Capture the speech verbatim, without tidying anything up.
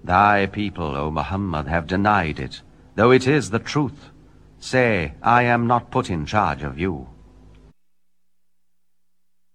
Thy people, O Muhammad, have denied it, though it is the truth. Say, I am not put in charge of you.